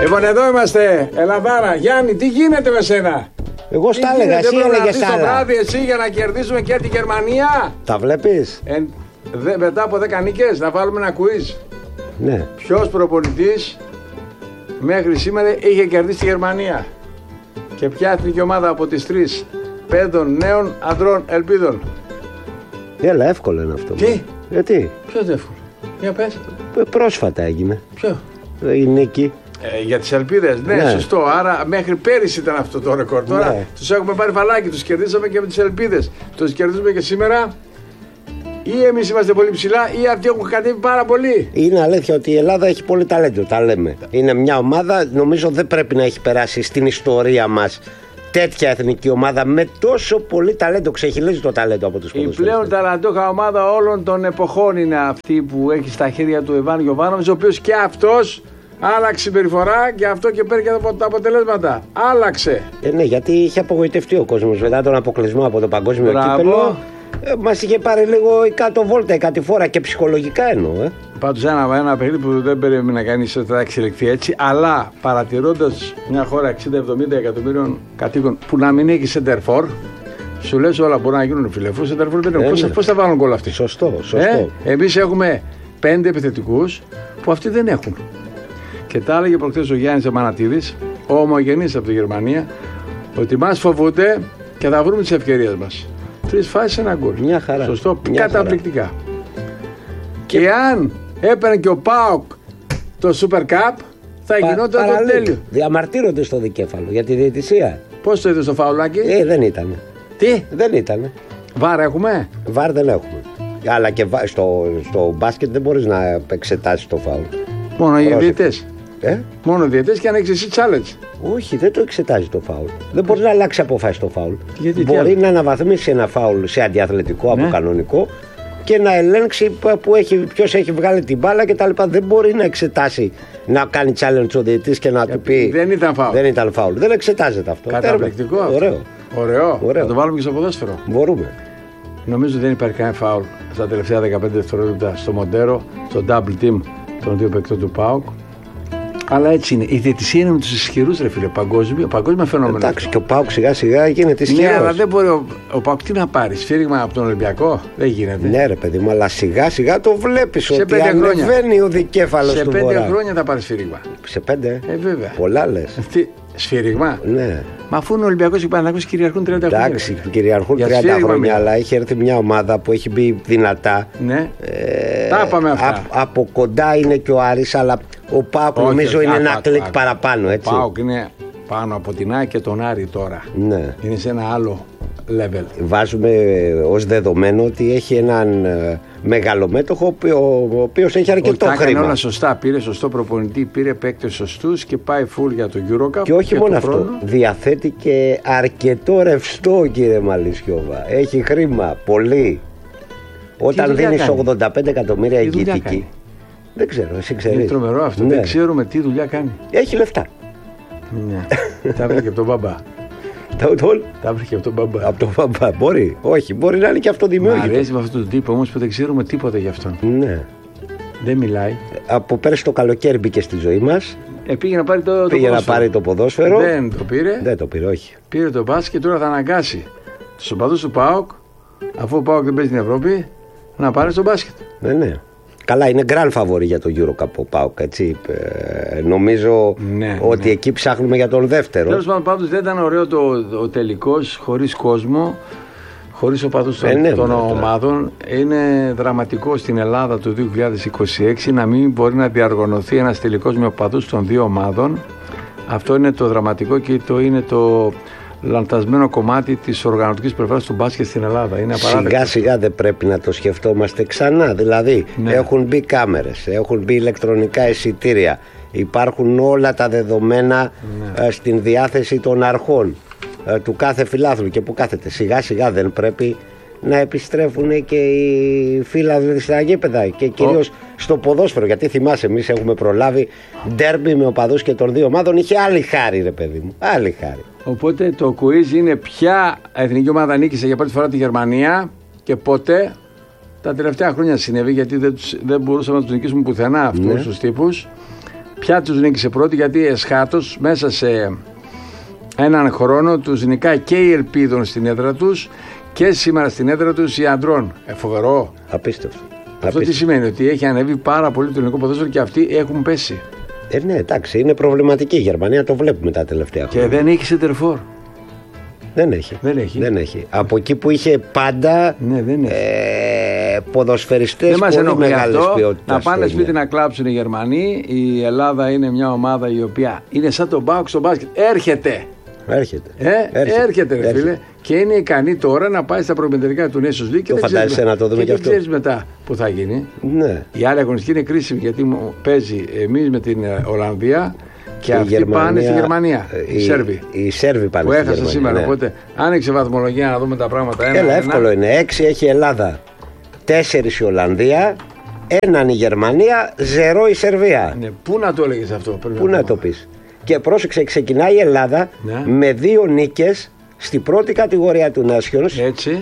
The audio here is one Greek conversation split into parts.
Λοιπόν, εδώ είμαστε. Ελαδάρα, Γιάννη, τι γίνεται με σένα? Εγώ στα έλεγα, εσύ έλεγες άλλα. Το βράδυ εσύ για να κερδίσουμε και τη Γερμανία. Τα βλέπεις? Μετά από 10 νίκες να βάλουμε ένα quiz. Ναι. Ποιος προπονητής μέχρι σήμερα είχε κερδίσει τη Γερμανία? Και ποια εθνική ομάδα από τις 3 νέων ανδρών ελπίδων? Έλα, εύκολο είναι αυτό. Τι? Γιατί? Ποιος εύκολο? Για πες. Πρόσφατα έγινε. Ποιο? Η νίκη. Για τις ελπίδες, ναι, σωστό. Άρα μέχρι πέρυσι ήταν αυτό το ρεκόρ. Τώρα τους έχουμε πάρει φαλάκι, τους κερδίσαμε και με τις ελπίδες. Τους κερδίζουμε και σήμερα. Ή εμείς είμαστε πολύ ψηλά, ή αυτοί έχουν κατέβει πάρα πολύ. Είναι αλήθεια ότι η Ελλάδα έχει πολύ ταλέντο, τα λέμε. Είναι μια ομάδα, νομίζω δεν πρέπει να έχει περάσει στην ιστορία μας τέτοια εθνική ομάδα με τόσο πολύ ταλέντο. Ξεχυλίζει το ταλέντο από τους ποδοσφαιριστές. Η πλέον ταλαντούχα ομάδα όλων των εποχών είναι αυτή που έχει στα χέρια του Ιβάν Γιοβάνοβιτς, ο οποίος και αυτός άλλαξε συμπεριφορά και αυτό και παίρνει τα αποτελέσματα. Άλλαξε. Ναι, γιατί είχε απογοητευτεί ο κόσμος μετά τον αποκλεισμό από το παγκόσμιο κύπελλο. Μας είχε πάρει λίγο η κάτω βόλτα, η κατηφόρα και ψυχολογικά εννοώ. Πάντως ένα παιχνίδι που δεν περίμενε να κάνει ότι θα εξελιχθεί έτσι, αλλά παρατηρώντας μια χώρα 60-70 εκατομμύριων κατοίκων που να μην έχει σεντερφόρ, σου λες όλα μπορούν να γίνουν φιλεφούς, σεντερφόρ δεν έχουν. Πώς θα βάλουν γκολ αυτοί? Σωστό. Εμείς έχουμε 5 επιθετικούς που αυτοί δεν έχουν. Και τα έλεγε προχθές ο Γιάννης Αμανατίδης, ο ομογενής από τη Γερμανία, ότι μας φοβούνται και θα βρούμε τις ευκαιρίες μας. 3 φάσεις, ένα γκολ. Μια χαρά. Σωστό, καταπληκτικά. Και αν έπαιρνε και ο ΠΑΟΚ το Super Cup, θα γινόταν το τέλειο. Διαμαρτύρονται στο δικέφαλο για τη διαιτησία. Πώς το είδες το φαουλάκι? Δεν ήταν. Τι? Δεν ήταν. Βάρ έχουμε? Βάρ δεν έχουμε. Αλλά και στο μπάσκετ δεν μπορείς να εξετάσεις το φάουλ. Μόνο οι διαιτητές. Μόνο οι διαιτητές και αν έχεις εσύ challenge. Όχι, δεν το εξετάζει το φάουλ. Δεν μπορεί να αλλάξει αποφάση το φάουλ. Γιατί, μπορεί να αναβαθμίσει ένα φάουλ σε αντιαθλητικό από κανονικό και να ελέγξει ποιος έχει βγάλει την μπάλα κτλ. Δεν μπορεί να εξετάσει, να κάνει challenge ο διαιτητής και να του πει δεν ήταν φάουλ. Δεν εξετάζεται αυτό. Καταπληκτικό αυτό. Ωραίο. Θα το βάλουμε και στο ποδόσφαιρο. Μπορούμε. Νομίζω δεν υπάρχει κανένα φάουλ στα τελευταία 15 δευτερόλεπτα στο Μοντέρο, στο double team των δύο παικτών του ΠΑΟΚ. Αλλά έτσι είναι. Η διαιτησία είναι με τους ισχυρούς, ρε φίλε. Παγκόσμιο φαινόμενο. Εντάξει, και ο ΠΑΟΚ σιγά σιγά γίνεται ισχυρός. Ναι, αλλά δεν μπορεί ο ΠΑΟΚ τι να πάρει. Σφύριγμα από τον Ολυμπιακό. Δεν γίνεται. Ναι, ρε παιδί μου, αλλά σιγά σιγά το βλέπεις ότι ανεβαίνει ο δικέφαλος του Βορρά. Σε 5 χρόνια θα πάρει σφύριγμα. Σε 5? Βέβαια. Πολλά λες. Σφύριγμα. Ναι. Μα αφού είναι ο Ολυμπιακός και Παναθηναϊκός κυριαρχούν 30 χρόνια. Εντάξει, κυριαρχούν 30 χρόνια, αλλά έχει έρθει μια ομάδα που έχει μπει δυνατά. Ναι. Τα είπαμε αυτά. Από κοντά είναι και ο Άρης, αλλά ο ΠΑΟΚ νομίζω είναι ένα κλικ παραπάνω, έτσι. Ο ΠΑΟΚ είναι πάνω από την ΑΕΚ και τον Άρη τώρα. Ναι. Είναι σε ένα άλλο level. Βάζουμε ως δεδομένο ότι έχει έναν μεγαλομέτωχο ο οποίος έχει αρκετό χρήμα. Έκανε όλα σωστά. Πήρε σωστό προπονητή, πήρε παίκτες σωστούς και πάει full για το EuroCup. Και όχι μόνο αυτό. Διαθέτει και αρκετό ρευστό, κύριε Μαλισιώβα. Έχει χρήμα, πολύ. Όταν δίνεις 85 εκατομμύρια εγγυητική. Δεν ξέρω, εσύ ξέρεις. Είναι τρομερό αυτό. Ναι. Δεν ξέρουμε τι δουλειά κάνει. Έχει λεφτά. Ναι. Τα βρήκε από τον μπαμπά. Τα βρήκε από τον μπαμπά. Από τον μπαμπά, μπορεί. Όχι, μπορεί να είναι και αυτοδημιούργητο. Μ' αρέσει με αυτόν τον τύπο όμως που δεν ξέρουμε τίποτα γι' αυτόν. Ναι. Δεν μιλάει. Από πέρσι το καλοκαίρι μπήκε στη ζωή μας. Πήγε να πάρει το ποδόσφαιρο. Να πάρει το ποδόσφαιρο. Δεν το πήρε. Δεν το πήρε, όχι. Πήρε το μπάσκετ και τώρα θα αναγκάσει τους οπαδούς του ΠΑΟΚ, αφού ο ΠΑΟΚ δεν παίζει στην Ευρώπη, να πάρει στο μπάσκετ. Ναι. Καλά, είναι grand favori για το EuroCup ο ΠΑΟΚ, έτσι. Νομίζω ότι εκεί ψάχνουμε για τον δεύτερο. Τέλος πάντων, δεν ήταν ωραίο ο τελικός χωρίς κόσμο, χωρίς οπαδούς των ομάδων. Είναι δραματικό στην Ελλάδα το 2026 να μην μπορεί να διαργωνωθεί ένας τελικός με οπαδούς των δύο ομάδων. Αυτό είναι το δραματικό και είναι το λανθασμένο κομμάτι της οργανωτικής πλευράς του μπάσκετ στην Ελλάδα. Είναι απαράδεκτο. Σιγά σιγά δεν πρέπει να το σκεφτόμαστε ξανά. Δηλαδή έχουν μπει κάμερες, έχουν μπει ηλεκτρονικά εισιτήρια, υπάρχουν όλα τα δεδομένα στην διάθεση των αρχών του κάθε φιλάθλου και που κάθεται. Σιγά σιγά δεν πρέπει να επιστρέφουν και οι φίλαθλοι στα γήπεδα και κυρίως στο ποδόσφαιρο, γιατί θυμάσαι, εμείς έχουμε προλάβει ντέρμπι με οπαδούς και των δύο ομάδων, είχε άλλη χάρη, ρε παιδί μου, άλλη χάρη. Οπότε το quiz είναι ποια εθνική ομάδα νίκησε για πρώτη φορά τη Γερμανία και πότε. Τα τελευταία χρόνια συνέβη, γιατί δεν μπορούσαμε να τους νικήσουμε πουθενά αυτούς τους τύπους. Ποια τους νίκησε πρώτη, γιατί εσχάτως μέσα σε έναν χρόνο τους νικάει και η Ελπίδων στην έδρα τους και σήμερα στην έδρα τους η Αντρών. Φοβερό. Απίστευτο. Αυτό τι σημαίνει? Ότι έχει ανέβει πάρα πολύ το ελληνικό ποδόσφαιρο και αυτοί έχουν πέσει. Ναι, εντάξει, είναι προβληματική η Γερμανία, το βλέπουμε τα τελευταία χρόνια. Και δεν έχει σεντερφόρ. Δεν έχει. Από εκεί που είχε πάντα ποδοσφαιριστές πολύ μεγάλες ποιότητες. Να πάνε σπίτι να κλάψουν οι Γερμανοί. Η Ελλάδα είναι μια ομάδα η οποία είναι σαν τον ΠΑΟΚ στο μπάσκετ. Έρχεται ρε φίλε. Και είναι ικανή τώρα να πάει στα προπεντερικά του Nations League. Και δεν ξέρεις μετά που θα γίνει. Ναι. Η άλλη αγωνιστική είναι κρίσιμη, γιατί παίζει εμείς με την Ολλανδία και αυτοί πάνε στη Γερμανία. Οι Σέρβοι πάνε που στη Γερμανία. Που έχασαν σήμερα. Ναι. Οπότε άνοιξε βαθμολογία να δούμε τα πράγματα. Εύκολο είναι. 6 έχει η Ελλάδα, 4 η Ολλανδία, 1 η Γερμανία, 0 η Σερβία. Ναι. Πού να το έλεγες αυτό? Πού να το πεις? Και πρόσεξε, ξεκινάει η Ελλάδα με 2 νίκες στην πρώτη κατηγορία του Nations. Έτσι.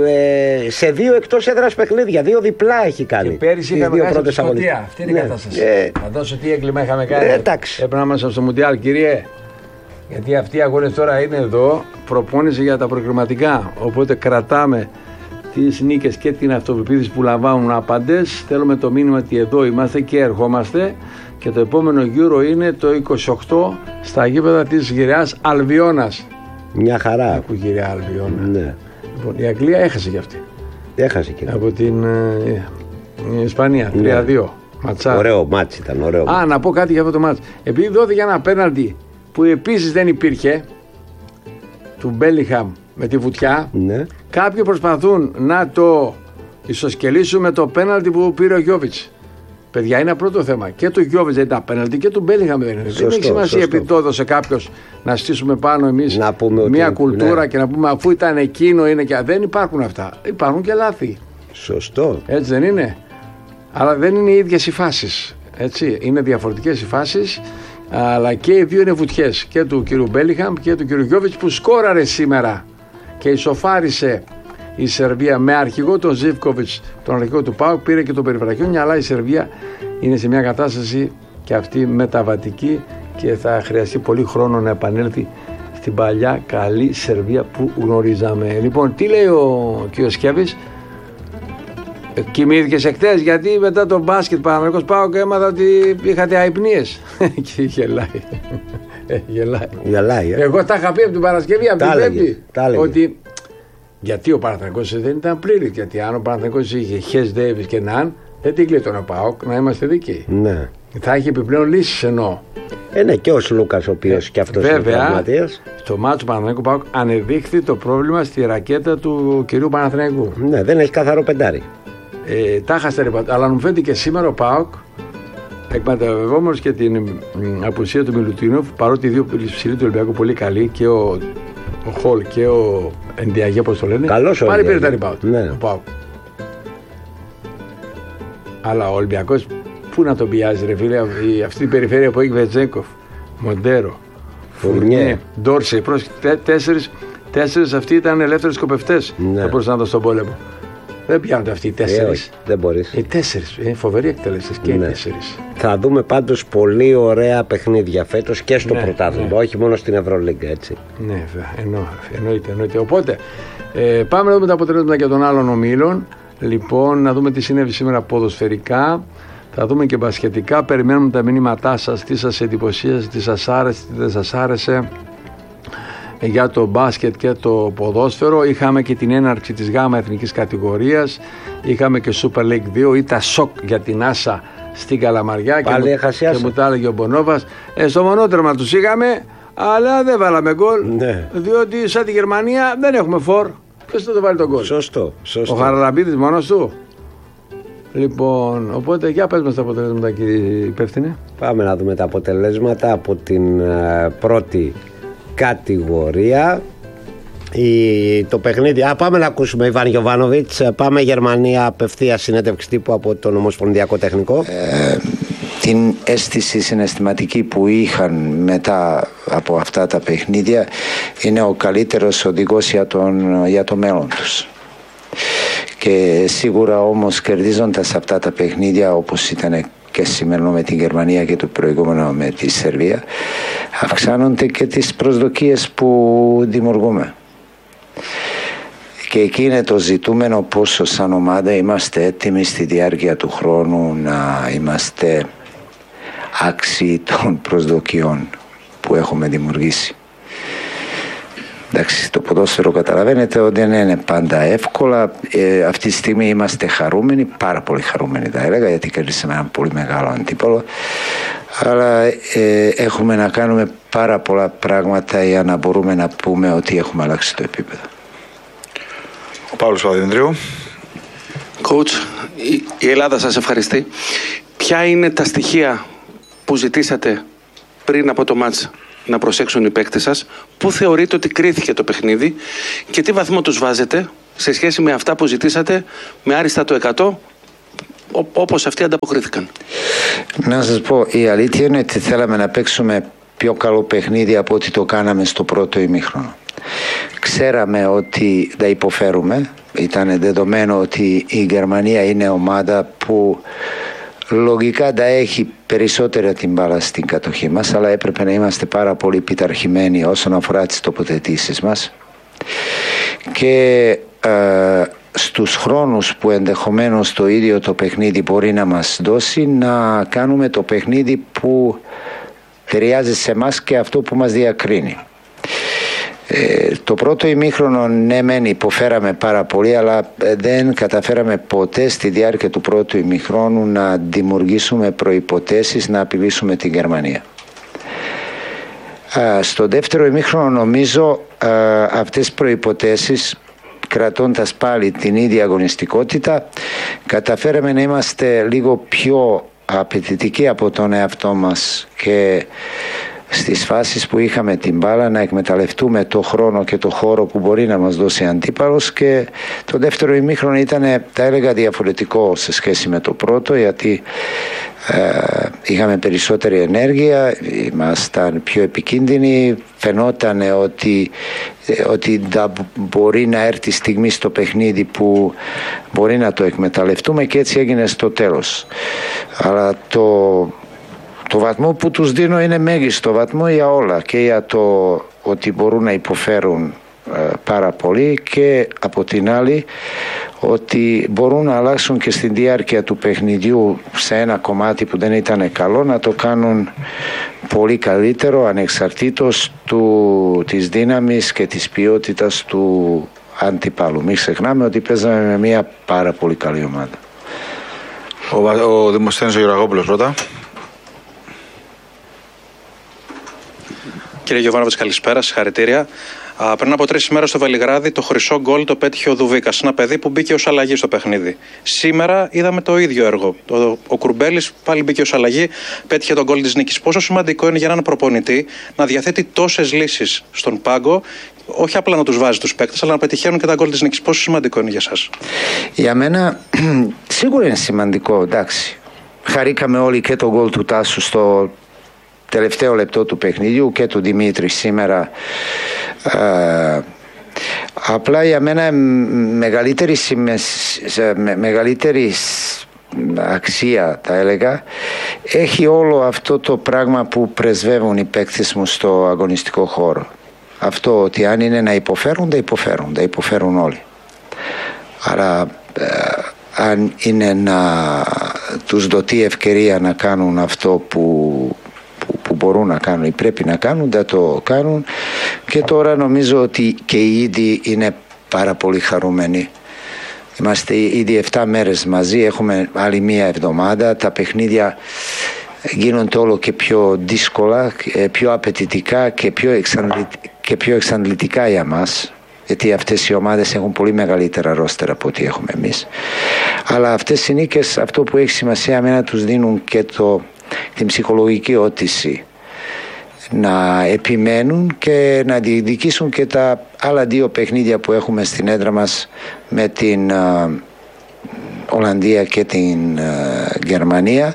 Σε 2 εκτός έδρας παιχνίδια, 2 διπλά έχει κάνει. Και πέρυσι είχαμε κάνει στη Σκωτία. Αυτή είναι η κατάσταση. Φαντάσου τι έγκλημα είχαμε κάνει. Έπρεπε να είμαστε στο Μουντιάλ, κύριε. Γιατί αυτοί οι αγώνες τώρα είναι εδώ, προπόνηση για τα προκριματικά. Οπότε κρατάμε τις νίκες και την αυτοπεποίθηση που λαμβάνουν άπαντες. Θέλουμε το μήνυμα ότι εδώ είμαστε και ερχόμαστε. Και το επόμενο γύρο είναι το 28 στα γήπεδα της Γυραιάς Αλβιώνας. Μια χαρά. Ακού Γυραία Αλβιώνα. Ναι. Λοιπόν, η Αγγλία έχασε κι αυτή. Έχασε και από την Ισπανία. 3-2. Ματσά. Ωραίο μάτς ήταν. Να πω κάτι για αυτό το μάτς. Επειδή δόθηκε ένα πέναλτι που επίσης δεν υπήρχε, του Μπέλιγχαμ με τη βουτιά, ναι. Κάποιοι προσπαθούν να το ισοσκελίσουν με το πέναλτι που πήρε ο Γιώβιτς. Παιδιά, είναι πρώτο θέμα. Και του Γιώβιτς δεν ήταν πέναλτι και του Μπέλιγχαμ δεν είναι. Δεν έχει σημασία επειδή το έδωσε κάποιος να στήσουμε πάνω εμείς μια κουλτούρα και να πούμε αφού ήταν εκείνο είναι και. Δεν υπάρχουν αυτά. Υπάρχουν και λάθη. Σωστό. Έτσι δεν είναι? Αλλά δεν είναι οι ίδιες οι φάσεις. Έτσι. Είναι διαφορετικές οι φάσεις. Αλλά και οι δύο είναι βουτιές. Και του κ. Μπέλιγχαμ και του κ. Γιώβιτς που σκόραρε σήμερα και ισοφάρισε η Σερβία με αρχηγό τον Ζίβκοβιτς, τον αρχηγό του ΠΑΟΚ, πήρε και το περιφραχιόνι, αλλά η Σερβία είναι σε μια κατάσταση και αυτή μεταβατική και θα χρειαστεί πολύ χρόνο να επανέλθει στην παλιά καλή Σερβία που γνωρίζαμε. Λοιπόν, τι λέει ο κ. Σκέβης? Κοιμήθηκες εχθές? Γιατί μετά το μπάσκετ Παναθηναϊκός ΠΑΟΚ έμαθα ότι είχατε αϊπνίες. Και γελάει. Εγώ τα είχα πει από την Παρασκευή, από την Πέμπτη, ότι γιατί ο Παναθηναϊκός δεν ήταν πλήρης. Γιατί αν ο Παναθηναϊκός είχε Χες Ντέιβις και Ναν, δεν την κλείτωνε ο ΠΑΟΚ, να είμαστε δίκαιοι. Ναι. Θα είχε επιπλέον λύσεις εννοώ. Ναι, και ο Σλούκας ο οποίος και αυτός είναι τραυματίας. Στο μάτσο του Παναθηναϊκού ΠΑΟΚ ανεδείχθη το πρόβλημα στη ρακέτα του κυρίου Παναθηναϊκού. Ναι, δεν έχει καθαρό πεντάρι. Τα είχα αλλά μου φαίνεται και σήμερα ο ΠΑΟΚ, εκμεταλλευόμενος και την απουσία του Μιλουτίνοφ, παρότι οι δύο ψηλοί του Ολυμπιακού πολύ καλοί, και ο Χολ και ο Εντιαγέ, όπως το λένε, πάλι πήρε τα rebound. Ναι. Ο ΠΑΟΚ. Αλλά ο Ολυμπιακός πού να τον πιάζει, ρε φίλε, αυτή την περιφέρεια που έχει Βετζέκοφ, Μοντέρο, Φουρνιέ, Ντόρσεϊ, τέσσερις αυτοί ήταν ελεύθεροι σκοπευτές. Ναι. Θα μπορούσαν να δώσουν στον πόλεμο. Δεν πιάνονται αυτοί οι 4. Δεν μπορείς. Οι 4. Είναι φοβεροί εκτελεστές και οι 4. Θα δούμε πάντως πολύ ωραία παιχνίδια φέτος και στο πρωτάθλημα, όχι μόνο στην Ευρωλίγκα, έτσι. Ναι, εννοείται. Οπότε, πάμε να δούμε τα αποτελέσματα και των άλλων ομίλων. Λοιπόν, να δούμε τι συνέβη σήμερα ποδοσφαιρικά. Θα δούμε και μπασκετικά. Περιμένουμε τα μηνύματά σας, τι σας εντυπωσίασε, τι σας άρεσε, τι δεν σας άρεσε για το μπάσκετ και το ποδόσφαιρο. Είχαμε και την έναρξη της ΓΑΜΑ εθνικής κατηγορίας. Είχαμε και Super League 2. Ήταν σοκ για την Άσα στην Καλαμαριά. Πάλι και μου τα έλεγε ο Μπονόβας. Στο μονότερμα τους είχαμε, αλλά δεν βάλαμε γκολ. Ναι. Διότι σαν τη Γερμανία δεν έχουμε φορ. Ποιος θα το βάλει τον γκολ? Σωστό. Ο Χαραλαμπίδης μόνος του. Λοιπόν, οπότε για πες μας τα αποτελέσματα, κύριε υπεύθυνε. Πάμε να δούμε τα αποτελέσματα από την πρώτη κατηγορία. Το παιχνίδι. Πάμε να ακούσουμε Ιβάν Γιοβάνοβιτς. Πάμε Γερμανία, απευθείας συνέντευξη τύπου από τον Ομοσπονδιακό Τεχνικό. Την αίσθηση συναισθηματική που είχαν μετά από αυτά τα παιχνίδια είναι ο καλύτερος οδηγός για το μέλλον τους. Και σίγουρα όμως κερδίζοντας αυτά τα παιχνίδια, όπως ήταν και σημερινό με την Γερμανία και το προηγούμενο με τη Σερβία, αυξάνονται και τις προσδοκίες που δημιουργούμε. Και εκεί είναι το ζητούμενο πόσο σαν ομάδα είμαστε έτοιμοι στη διάρκεια του χρόνου να είμαστε άξιοι των προσδοκιών που έχουμε δημιουργήσει. Εντάξει, το ποδόσφαιρο καταλαβαίνετε ότι δεν είναι πάντα εύκολα. Αυτή τη στιγμή είμαστε χαρούμενοι, πάρα πολύ χαρούμενοι θα έλεγα, γιατί κερδίσαμε ένα πολύ μεγάλο αντίπαλο. Αλλά έχουμε να κάνουμε πάρα πολλά πράγματα για να μπορούμε να πούμε ότι έχουμε αλλάξει το επίπεδο. Ο Παύλος Παπαδημητρίου. Coach, η Ελλάδα σας ευχαριστεί. Ποια είναι τα στοιχεία που ζητήσατε πριν από το μάτς να προσέξουν οι παίκτες σας, πού θεωρείτε ότι κρίθηκε το παιχνίδι και τι βαθμό τους βάζετε σε σχέση με αυτά που ζητήσατε με άριστα το 100, όπως αυτοί ανταποκρίθηκαν? Να σας πω, η αλήθεια είναι ότι θέλαμε να παίξουμε πιο καλό παιχνίδι από ό,τι το κάναμε στο πρώτο ημίχρονο. Ξέραμε ότι θα υποφέρουμε, ήταν δεδομένο ότι η Γερμανία είναι ομάδα που λογικά θα έχει περισσότερα την μπάλα στην κατοχή μας, αλλά έπρεπε να είμαστε πάρα πολύ πειθαρχημένοι όσον αφορά τις τοποθετήσεις μας και στους χρόνους που ενδεχομένως το ίδιο το παιχνίδι μπορεί να μας δώσει, να κάνουμε το παιχνίδι που ταιριάζει σε εμάς και αυτό που μας διακρίνει. Το πρώτο ημίχρονο ναι μεν υποφέραμε πάρα πολύ, αλλά δεν καταφέραμε ποτέ στη διάρκεια του πρώτου ημίχρονου να δημιουργήσουμε προϋποθέσεις να απειλήσουμε την Γερμανία. Στο δεύτερο ημίχρονο νομίζω αυτές τις προϋποθέσεις, κρατώντας πάλι την ίδια αγωνιστικότητα, καταφέραμε να είμαστε λίγο πιο απαιτητικοί από τον εαυτό μας και στις φάσεις που είχαμε την μπάλα να εκμεταλλευτούμε το χρόνο και το χώρο που μπορεί να μας δώσει αντίπαλος. Και το δεύτερο ημίχρονο ήταν, θα έλεγα, διαφορετικό σε σχέση με το πρώτο, γιατί είχαμε περισσότερη ενέργεια, ήμασταν πιο επικίνδυνοι, φαινόταν ότι μπορεί να έρθει στιγμή στο παιχνίδι που μπορεί να το εκμεταλλευτούμε, και έτσι έγινε στο τέλος. Αλλά το βαθμό που τους δίνω είναι μέγιστο βαθμό για όλα, και για το ότι μπορούν να υποφέρουν πάρα πολύ, και από την άλλη ότι μπορούν να αλλάξουν και στη διάρκεια του παιχνιδιού σε ένα κομμάτι που δεν ήταν καλό, να το κάνουν πολύ καλύτερο ανεξαρτήτως της δύναμης και της ποιότητας του αντιπάλου. Μην ξεχνάμε ότι παίζαμε με μια πάρα πολύ καλή ομάδα. Ο Δημοσθένης ο Γεωργόπουλος πρώτα. Κύριε Γιωβάνοβιτς, καλησπέρα, συγχαρητήρια. Πριν από 3 ημέρες στο Βελιγράδι το χρυσό γκολ το πέτυχε ο Δουβίκας, ένα παιδί που μπήκε ως αλλαγή στο παιχνίδι. Σήμερα είδαμε το ίδιο έργο. Ο Κουρμπέλης πάλι μπήκε ως αλλαγή, πέτυχε τον γκολ της νίκης. Πόσο σημαντικό είναι για έναν προπονητή να διαθέτει τόσες λύσεις στον πάγκο, όχι απλά να τους βάζει τους παίκτες, αλλά να πετυχαίνουν και τα γκολ της νίκης? Πόσο σημαντικό είναι για εσάς? Για μένα σίγουρα είναι σημαντικό, εντάξει. Χαρήκαμε όλοι και το γκολ του Τάσου στο τελευταίο λεπτό του παιχνιδιού και του Δημήτρη σήμερα. Απλά για μένα μεγαλύτερη αξία, θα έλεγα, έχει όλο αυτό το πράγμα που πρεσβεύουν οι παίκτες μου στο αγωνιστικό χώρο. Αυτό ότι αν είναι να υποφέρουν, θα υποφέρουν όλοι. Άρα αν είναι να τους δοθεί ευκαιρία να κάνουν αυτό που μπορούν να κάνουν ή πρέπει να κάνουν, θα το κάνουν. Και τώρα νομίζω ότι και οι ίδιοι είναι πάρα πολύ χαρούμενοι. Είμαστε ήδη 7 μέρες μαζί, έχουμε άλλη μία εβδομάδα. Τα παιχνίδια γίνονται όλο και πιο δύσκολα, πιο απαιτητικά και πιο εξαντλητικά για μας, γιατί αυτές οι ομάδες έχουν πολύ μεγαλύτερα ρόστερα από ό,τι έχουμε εμείς. Αλλά αυτές οι νίκες, αυτό που έχει σημασία με να τους δίνουν και την ψυχολογική όθηση να επιμένουν και να διεκδικήσουν και τα άλλα 2 παιχνίδια που έχουμε στην έδρα μας με την Ολλανδία και την Γερμανία.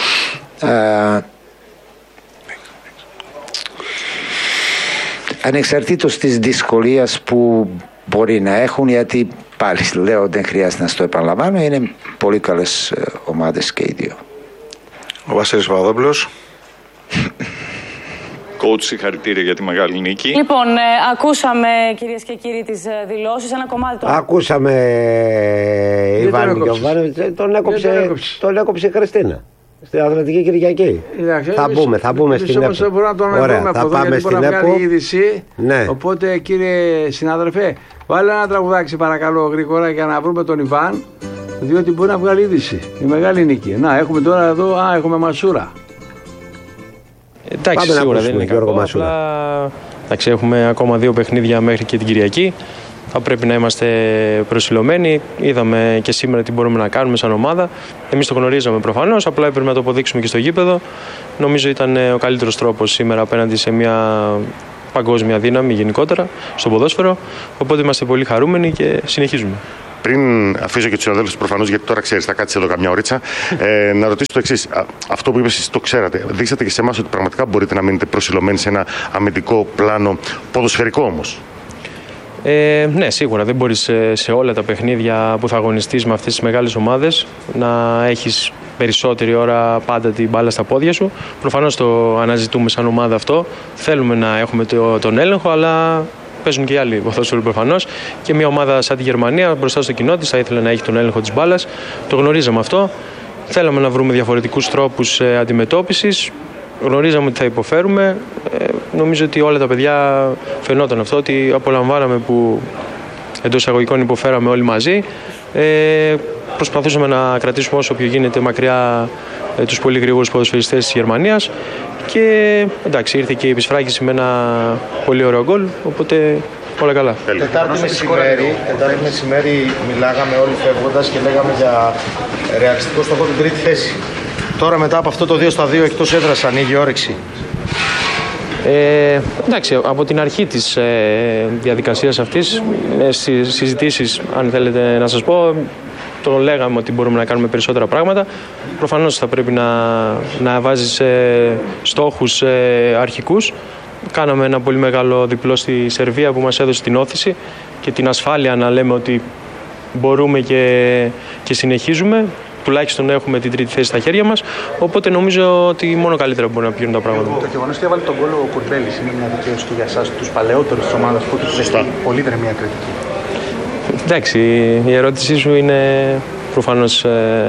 Ανεξαρτήτως της δυσκολίας που μπορεί να έχουν, γιατί πάλι λέω δεν χρειάζεται να στο επαναλαμβάνω, είναι πολύ καλές ομάδες και οι 2. Ο Βασίλης Παπαδόπουλος. Coach, συγχαρητήρια για τη μεγάλη νίκη. Λοιπόν, ακούσαμε, κυρίες και κύριοι, τις δηλώσεις. Ένα κομμάτι το... Ακούσαμε Ιβάν Γιοβάνοβιτς, τον έκοψε η Χριστίνα. Στην Αθλητική Κυριακή. Θα μπούμε στην ΕΠΟ. Ωραία, θα πάμε στην ΕΠΟ. Ναι. Οπότε, κύριε συνάδελφε, βάλε ένα τραγουδάκι παρακαλώ γρήγορα για να βρούμε τον Ιβάν, διότι μπορεί να βγάλει είδηση. Η μεγάλη νίκη. Να, έχουμε τώρα εδώ, έχουμε Μασούρα. Εντάξει, σίγουρα δεν είναι κακό. Εντάξει, έχουμε ακόμα 2 παιχνίδια μέχρι και την Κυριακή. Θα πρέπει να είμαστε προσιλωμένοι. Είδαμε και σήμερα τι μπορούμε να κάνουμε σαν ομάδα. Εμείς το γνωρίζαμε προφανώς, απλά έπρεπε να το αποδείξουμε και στο γήπεδο. Νομίζω ήταν ο καλύτερος τρόπος σήμερα απέναντι σε μια παγκόσμια δύναμη γενικότερα στο ποδόσφαιρο. Οπότε είμαστε πολύ χαρούμενοι και συνεχίζουμε. Πριν αφήσω και τους συναδέλφους προφανώς, γιατί τώρα ξέρεις, θα κάτσεις εδώ καμιά ωρίτσα, να ρωτήσω το εξής. Αυτό που είπες, εσείς το ξέρατε. Δείξατε και σε εμάς ότι πραγματικά μπορείτε να μείνετε προσιλωμένοι σε ένα αμυντικό πλάνο, ποδοσφαιρικό όμως. Ναι, σίγουρα δεν μπορείς σε όλα τα παιχνίδια που θα αγωνιστείς με αυτές τις μεγάλες ομάδες να έχεις περισσότερη ώρα πάντα την μπάλα στα πόδια σου. Προφανώς το αναζητούμε σαν ομάδα αυτό. Θέλουμε να έχουμε τον έλεγχο, αλλά παίζουν και οι άλλοι ποδόσφαιρο προφανώς. Και μια ομάδα σαν τη Γερμανία μπροστά στο κοινό της θα ήθελε να έχει τον έλεγχο της μπάλας. Το γνωρίζαμε αυτό. Θέλαμε να βρούμε διαφορετικούς τρόπους αντιμετώπισης. Γνωρίζαμε ότι θα υποφέρουμε. Νομίζω ότι όλα τα παιδιά φαινόταν αυτό, ότι απολαμβάναμε που εντός εισαγωγικών υποφέραμε όλοι μαζί. Προσπαθούσαμε να κρατήσουμε όσο πιο γίνεται μακριά τους πολύ γρήγορους ποδοσφαιριστές της Γερμανίας. Και εντάξει, ήρθε και η επισφράγγιση με ένα πολύ ωραίο γκολ, οπότε όλα καλά. Τετάρτη μεσημέρι μιλάγαμε όλοι φεύγοντας και λέγαμε για ρεαλιστικό στόχο την τρίτη θέση. Τώρα μετά από αυτό το 2-2 εκτός έδρας ανοίγει η όρεξη. Εντάξει, από την αρχή της διαδικασίας αυτής, στις συζητήσεις, αν θέλετε να σας πω, το λέγαμε ότι μπορούμε να κάνουμε περισσότερα πράγματα. Προφανώς θα πρέπει να βάζεις στόχους αρχικούς. Κάναμε ένα πολύ μεγάλο διπλό στη Σερβία που μας έδωσε την όθηση και την ασφάλεια να λέμε ότι μπορούμε και συνεχίζουμε. Τουλάχιστον έχουμε την τρίτη θέση στα χέρια μας. Οπότε νομίζω ότι μόνο καλύτερα μπορεί να πηγαίνουν τα πράγματα. Το γεγονός ότι έβαλε τον γκολ ο Κουρμπέλης είναι μια δικαίωση και για εσάς, τους παλαιότερους της ομάδας που έχετε πολύ δρεμία κριτική. Εντάξει, η ερώτησή σου είναι προφανώς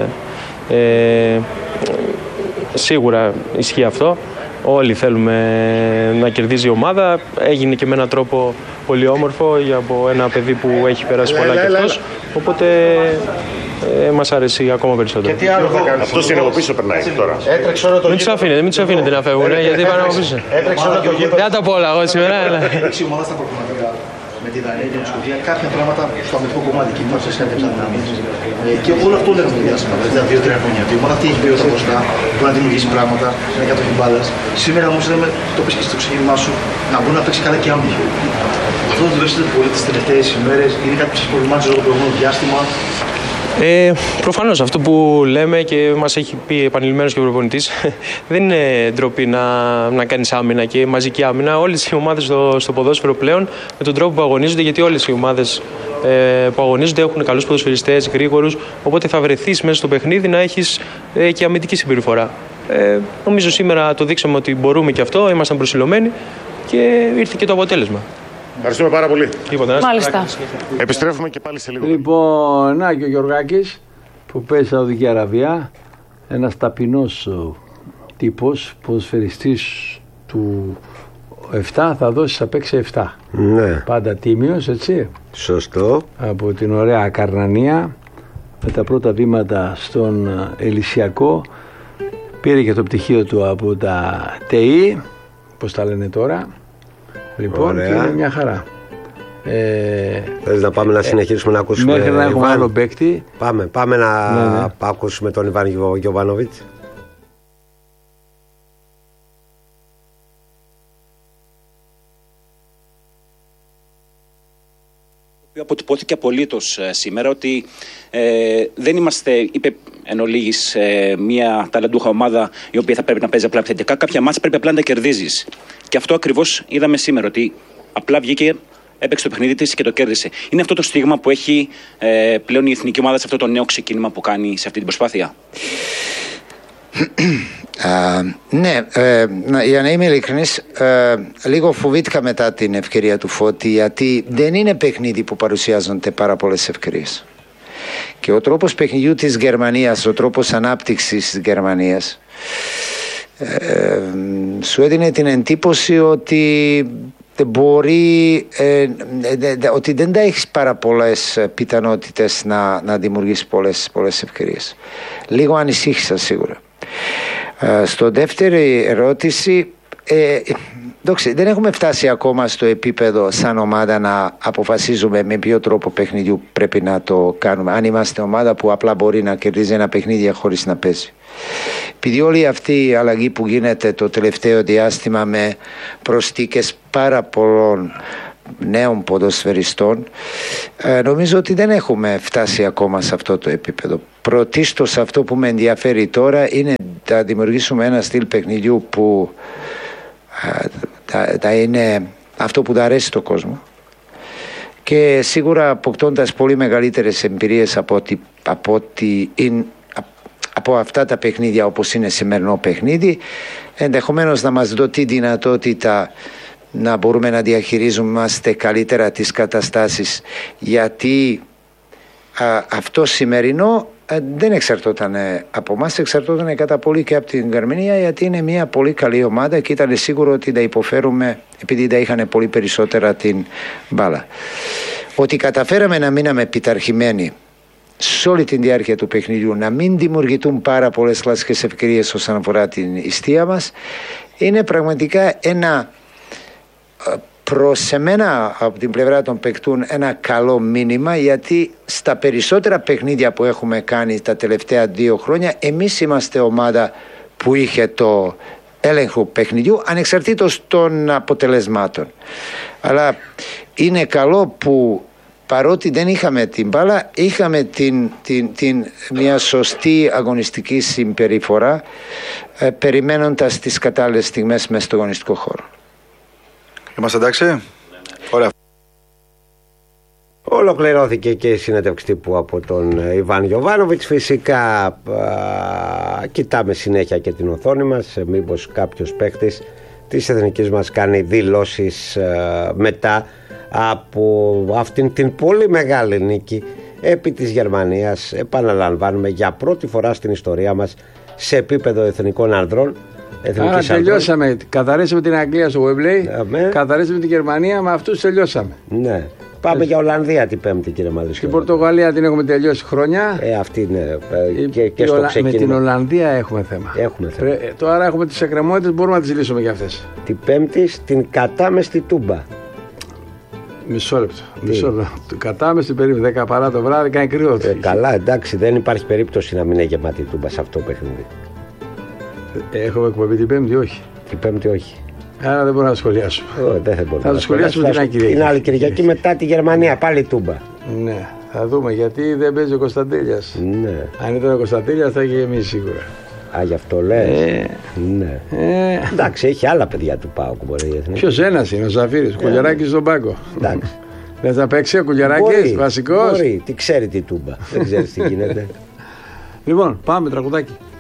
σίγουρα ισχύει αυτό. Όλοι θέλουμε να κερδίζει η ομάδα. Έγινε και με έναν τρόπο πολύ όμορφο από ένα παιδί που έχει περάσει πολλά και αυτός. Οπότε μας αρέσει ακόμα περισσότερο. Και τι άλλο θα κάνεις? Αυτός είναι από πίσω περνάει τώρα. Έτρεξε όλο το γήπεδο. Μην τους αφήνετε να φεύγουν, γιατί πάνε από πίσω. Έτρεξε όλο το γήπεδο. Δεν τα πω όλα εγώ σήμερα. Έτρεξε η ομάδα στα προγραμματικά με τη Δανία και την Σκοτία κάποια πράγματα στο αμυντικό κομμάτι και μας έσκατεψαν δυνάμεις. Και όλο αυτό λέγαμε για σήμερα, δηλαδή 2-3 χρόνια. Η ομάδα τι έχει πει όταν μπροστά, μπορεί να δημιουργήσει πράγματα, να είναι κάτω την μπάλα. Σήμερα όμως λέμε, το πες και στο ξεκίνημά σου, να μπορεί να παίξει καλά και άμυνα. Αυτό το δουλεύετε πολύ τις τελευταίες ημέρες, είναι κάτι που σας προβλημάτιζε όλο το προηγούμενο διάστημα. Προφανώς αυτό που λέμε και μας έχει πει επανειλημμένος και ο προπονητής, δεν είναι ντροπή να κάνεις άμυνα και μαζική άμυνα. Όλες οι ομάδες στο ποδόσφαιρο πλέον με τον τρόπο που αγωνίζονται, γιατί όλες οι ομάδες που αγωνίζονται έχουν καλούς ποδοσφαιριστές, γρήγορους, οπότε θα βρεθείς μέσα στο παιχνίδι να έχεις και αμυντική συμπεριφορά. Νομίζω σήμερα το δείξαμε ότι μπορούμε και αυτό, ήμασταν προσιλωμένοι και ήρθε και το αποτέλεσμα. Ευχαριστούμε πάρα πολύ. Μάλιστα. Επιστρέφουμε και πάλι σε λίγο. Λοιπόν, να και ο Γιωργάκης που παίζει στη Σαουδική Αραβία, ένας ταπεινός τύπος, ποδοσφαιριστής του 7, θα δώσει θα παίξει 7. Ναι. Πάντα τίμιος, έτσι. Σωστό. Από την ωραία Καρνανία, με τα πρώτα βήματα στον Ελυσιακό, πήρε και το πτυχίο του από τα ΤΕΙ, πώς τα λένε τώρα. Λοιπόν, και είναι μια χαρά. Θες να πάμε να συνεχίσουμε να ακούσουμε μέχρι να έχουμε άλλο παίκτη. Πάμε να ακούσουμε τον Ιβάν Γιοβάνοβιτς. Αποτυπώθηκε απολύτως σήμερα ότι δεν είμαστε, είπε εν ολίγης, μια ταλαντούχα ομάδα η οποία θα πρέπει να παίζει απλά επιθετικά. Κάποια μάτσα πρέπει απλά να τα κερδίζεις. Και αυτό ακριβώς είδαμε σήμερα, ότι απλά βγήκε, έπαιξε το παιχνίδι της και το κέρδισε. Είναι αυτό το στίγμα που έχει πλέον η εθνική ομάδα σε αυτό το νέο ξεκίνημα που κάνει σε αυτή την προσπάθεια. Ναι, για να είμαι ειλικρινής, λίγο φοβήθηκα μετά την ευκαιρία του Φώτη, γιατί δεν είναι παιχνίδι που παρουσιάζονται πάρα πολλές ευκαιρίες. Και ο τρόπος παιχνιδιού της Γερμανίας, ο τρόπος ανάπτυξης της Γερμανίας, σου έδινε την εντύπωση ότι ότι δεν τα έχεις πάρα πολλές πιθανότητες να δημιουργήσεις πολλές ευκαιρίες. Λίγο ανησύχησα σίγουρα. Στο δεύτερη ερώτηση, δεν έχουμε φτάσει ακόμα στο επίπεδο σαν ομάδα να αποφασίζουμε με ποιο τρόπο παιχνιδιού πρέπει να το κάνουμε. Αν είμαστε ομάδα που απλά μπορεί να κερδίζει ένα παιχνίδι χωρίς να παίζει. Επειδή όλη αυτή η αλλαγή που γίνεται το τελευταίο διάστημα με προσθήκες πάρα πολλών νέων ποδοσφαιριστών, νομίζω ότι δεν έχουμε φτάσει ακόμα σε αυτό το επίπεδο. Πρωτίστως αυτό που με ενδιαφέρει τώρα είναι να δημιουργήσουμε ένα στυλ παιχνιδιού που θα είναι αυτό που θα αρέσει στον κόσμο, και σίγουρα αποκτώντας πολύ μεγαλύτερες εμπειρίες από αυτά τα παιχνίδια όπως είναι σημερινό παιχνίδι, ενδεχομένως να μας δώσει τη δυνατότητα να μπορούμε να διαχειρίζομαστε καλύτερα τις καταστάσεις, γιατί αυτό σημερινό δεν εξαρτώταν από εμάς, εξαρτώταν κατά πολύ και από την Γερμανία, γιατί είναι μια πολύ καλή ομάδα και ήταν σίγουρο ότι θα υποφέρουμε επειδή θα είχαν πολύ περισσότερα την μπάλα. Ότι καταφέραμε να μείναμε πειθαρχημένοι σε όλη τη διάρκεια του παιχνιδιού, να μην δημιουργηθούν πάρα πολλές κλασικές ευκαιρίες όσον αφορά την ιστία μας, είναι πραγματικά ένα, προς εμένα από την πλευρά των παικτών, ένα καλό μήνυμα, γιατί στα περισσότερα παιχνίδια που έχουμε κάνει τα τελευταία 2 χρόνια, εμείς είμαστε ομάδα που είχε το έλεγχο παιχνιδιού ανεξαρτήτως των αποτελεσμάτων. Αλλά είναι καλό που παρότι δεν είχαμε την μπάλα, είχαμε μια σωστή αγωνιστική συμπεριφορά, περιμένοντας τις κατάλληλες στιγμές μέσα στο αγωνιστικό χώρο. Είμαστε εντάξει? Ωραία. Ολοκληρώθηκε και η συνέντευξη τύπου από τον Ιβάν Γιοβάνοβιτς. Φυσικά κοιτάμε συνέχεια και την οθόνη μας, μήπως κάποιος παίκτης της εθνικής μας κάνει δηλώσεις μετά από αυτήν την πολύ μεγάλη νίκη επί της Γερμανίας. Επαναλαμβάνουμε, για πρώτη φορά στην ιστορία μας σε επίπεδο εθνικών ανδρών. Άρα τελειώσαμε. Καθαρίσαμε την Αγγλία στο Wembley, καθαρίσαμε την Γερμανία, με αυτούς τελειώσαμε. Ναι. Πάμε για Ολλανδία την Πέμπτη, κύριε Μαδρίσιο. Την Πορτογαλία την έχουμε τελειώσει χρόνια. Αυτή είναι. Και στο ξεκίνημα. Με την Ολλανδία έχουμε θέμα. Τώρα έχουμε τις εκκρεμότητες, μπορούμε να τις λύσουμε για αυτές. Την Πέμπτη στην κατάμεστη Τούμπα. Μισό λεπτό. Κατάμεστη περίπου 10 παρά το βράδυ, κάνει κρύο. Καλά, εντάξει, δεν υπάρχει περίπτωση να μην είναι γεμάτη Τούμπα σε αυτό το παιχνίδι. Έχουμε εκπομπή την Πέμπτη, όχι. Την Πέμπτη, όχι. Άρα δεν μπορώ να σχολιάσω. Θα το σχολιάσουμε την άλλη Κυριακή. Την άλλη Κυριακή μετά τη Γερμανία, πάλι Τούμπα. Ναι, θα δούμε, γιατί δεν παίζει ο Κωνσταντέλιας. Ναι. Αν ήταν ο Κωνσταντέλιας θα είχε εμείς σίγουρα. Α, γι' αυτό λες. Ναι. Εντάξει, έχει άλλα παιδιά του ΠΑΟΚ. Ποιος ένας είναι, ο Ζαφύρης, Κουλιαράκης στον πάγκο. Εντάξει. Δεν θα παίξει ο Κουλιαράκης, βασικός. Μπορεί, τι ξέρει τη Τούμπα. Δεν ξέρει τι γίνεται. Λοιπόν, πάμε τραγουδάκι.